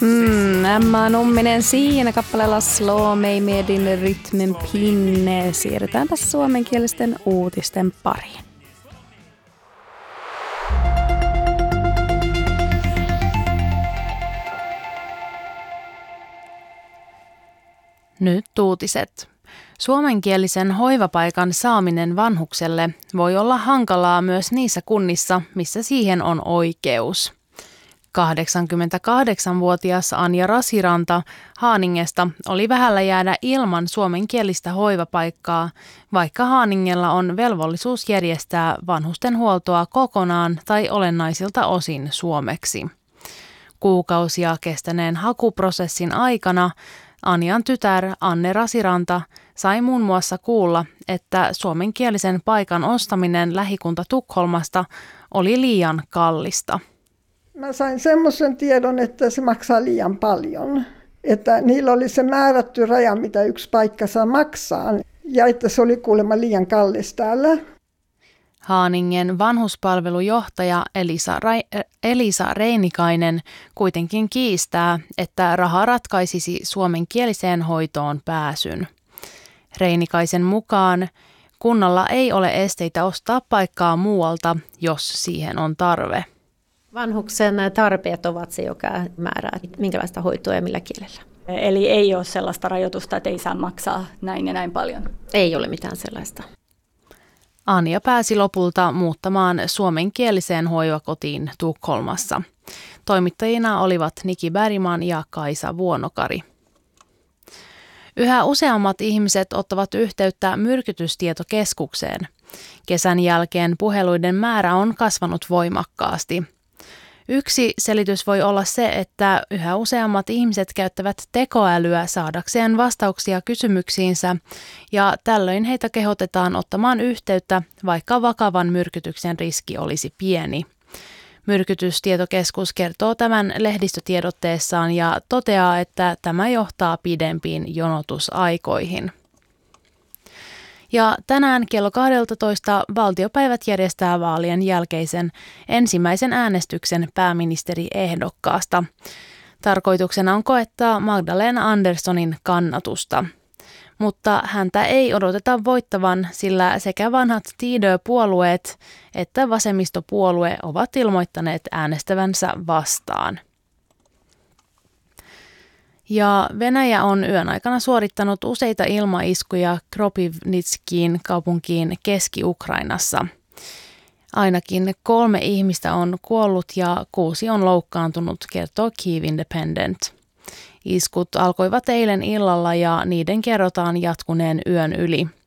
Emma Numminen siinä kappaleella Slå mig med din rytmen pinne. Siirrytäänpä suomenkielisten uutisten pariin. Nyt uutiset. Suomenkielisen hoivapaikan saaminen vanhukselle voi olla hankalaa myös niissä kunnissa, missä siihen on oikeus. 88-vuotias Anja Rasiranta Haaningesta oli vähällä jäädä ilman suomenkielistä hoivapaikkaa, vaikka Haaningella on velvollisuus järjestää vanhustenhuoltoa kokonaan tai olennaisilta osin suomeksi. Kuukausia kestäneen hakuprosessin aikana Anjan tytär Anne Rasiranta sai muun muassa kuulla, että suomenkielisen paikan ostaminen lähikunta Tukholmasta oli liian kallista. Mä sain semmoisen tiedon, että se maksaa liian paljon. Että niillä oli se määrätty raja, mitä yksi paikka saa maksaa, ja että se oli kuulemma liian kallis täällä. Haaningen vanhuspalvelujohtaja Elisa Reinikainen kuitenkin kiistää, että raha ratkaisisi suomenkieliseen hoitoon pääsyn. Reinikaisen mukaan kunnalla ei ole esteitä ostaa paikkaa muualta, jos siihen on tarve. Vanhuksen tarpeet ovat se, joka määrää, minkälaista hoitoa ja millä kielellä. Eli ei ole sellaista rajoitusta, että ei saa maksaa näin ja näin paljon? Ei ole mitään sellaista. Anja pääsi lopulta muuttamaan suomenkieliseen hoivakotiin Tukholmassa. Toimittajina olivat Niki Bergman ja Kaisa Vuonokari. Yhä useammat ihmiset ottavat yhteyttä myrkytystietokeskukseen. Kesän jälkeen puheluiden määrä on kasvanut voimakkaasti. Yksi selitys voi olla se, että yhä useammat ihmiset käyttävät tekoälyä saadakseen vastauksia kysymyksiinsä, ja tällöin heitä kehotetaan ottamaan yhteyttä, vaikka vakavan myrkytyksen riski olisi pieni. Myrkytystietokeskus kertoo tämän lehdistötiedotteessaan ja toteaa, että tämä johtaa pidempiin jonotusaikoihin. Ja tänään kello 12 valtiopäivät järjestää vaalien jälkeisen ensimmäisen äänestyksen pääministeriehdokkaasta. Tarkoituksena on koettaa Magdalena Anderssonin kannatusta. Mutta häntä ei odoteta voittavan, sillä sekä vanhat Tidö-puolueet että vasemmistopuolue ovat ilmoittaneet äänestävänsä vastaan. Ja Venäjä on yön aikana suorittanut useita ilmaiskuja Kropivnitskiin kaupunkiin Keski-Ukrainassa. Ainakin 3 ihmistä on kuollut ja 6 on loukkaantunut, kertoo Kyiv Independent. Iskut alkoivat eilen illalla ja niiden kerrotaan jatkuneen yön yli.